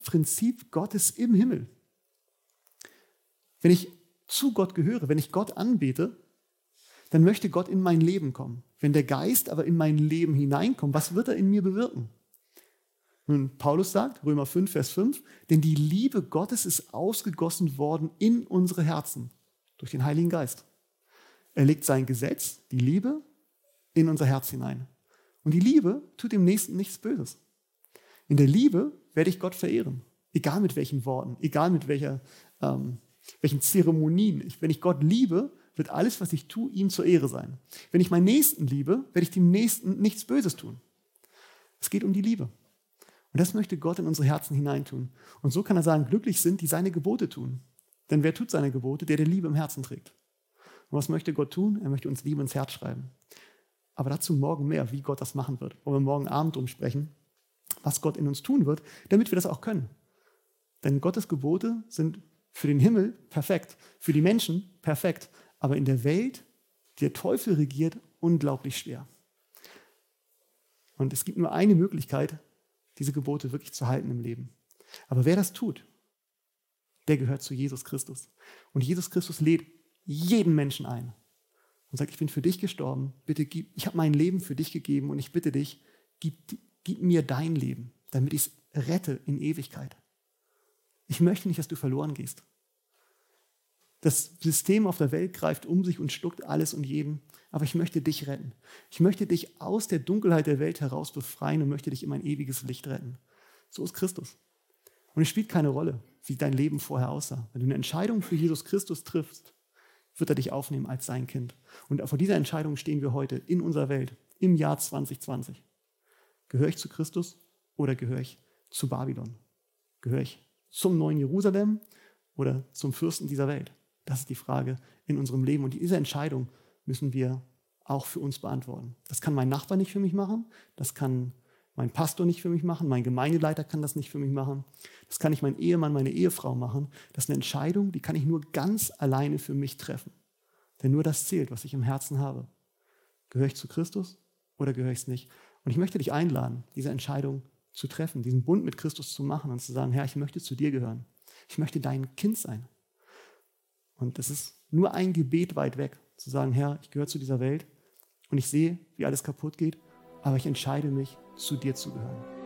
Prinzip Gottes im Himmel. Wenn ich zu Gott gehöre, wenn ich Gott anbete, dann möchte Gott in mein Leben kommen. Wenn der Geist aber in mein Leben hineinkommt, was wird er in mir bewirken? Nun, Paulus sagt, Römer 5, Vers 5, denn die Liebe Gottes ist ausgegossen worden in unsere Herzen durch den Heiligen Geist. Er legt sein Gesetz, die Liebe, in unser Herz hinein. Und die Liebe tut dem Nächsten nichts Böses. In der Liebe werde ich Gott verehren. Egal mit welchen Worten, egal mit welchen Zeremonien. Wenn ich Gott liebe, wird alles, was ich tue, ihm zur Ehre sein. Wenn ich meinen Nächsten liebe, werde ich dem Nächsten nichts Böses tun. Es geht um die Liebe. Und das möchte Gott in unsere Herzen hineintun. Und so kann er sagen, glücklich sind, die seine Gebote tun. Denn wer tut seine Gebote? Der Liebe im Herzen trägt. Und was möchte Gott tun? Er möchte uns Liebe ins Herz schreiben. Aber dazu morgen mehr, wie Gott das machen wird. Wollen wir morgen Abend drum sprechen, was Gott in uns tun wird, damit wir das auch können. Denn Gottes Gebote sind für den Himmel perfekt, für die Menschen perfekt, aber in der Welt, die der Teufel regiert, unglaublich schwer. Und es gibt nur eine Möglichkeit, diese Gebote wirklich zu halten im Leben. Aber wer das tut, der gehört zu Jesus Christus. Und Jesus Christus lädt jeden Menschen ein und sagt, ich bin für dich gestorben, bitte ich habe mein Leben für dich gegeben und ich bitte dich, gib mir dein Leben, damit ich es rette in Ewigkeit. Ich möchte nicht, dass du verloren gehst. Das System auf der Welt greift um sich und schluckt alles und jeden, aber ich möchte dich retten. Ich möchte dich aus der Dunkelheit der Welt heraus befreien und möchte dich in mein ewiges Licht retten. So ist Christus. Und es spielt keine Rolle, wie dein Leben vorher aussah. Wenn du eine Entscheidung für Jesus Christus triffst, wird er dich aufnehmen als sein Kind. Und vor dieser Entscheidung stehen wir heute in unserer Welt, im Jahr 2020. Gehöre ich zu Christus oder gehöre ich zu Babylon? Gehöre ich zum neuen Jerusalem oder zum Fürsten dieser Welt? Das ist die Frage in unserem Leben. Und diese Entscheidung müssen wir auch für uns beantworten. Das kann mein Nachbar nicht für mich machen, das kann mein Pastor nicht für mich machen, mein Gemeindeleiter kann das nicht für mich machen, das kann nicht mein Ehemann, meine Ehefrau machen. Das ist eine Entscheidung, die kann ich nur ganz alleine für mich treffen. Denn nur das zählt, was ich im Herzen habe. Gehöre ich zu Christus oder gehöre ich es nicht? Und ich möchte dich einladen, diese Entscheidung zu treffen, diesen Bund mit Christus zu machen und zu sagen, Herr, ich möchte zu dir gehören. Ich möchte dein Kind sein. Und das ist nur ein Gebet weit weg, zu sagen, Herr, ich gehöre zu dieser Welt und ich sehe, wie alles kaputt geht, aber ich entscheide mich, zu dir zu gehören.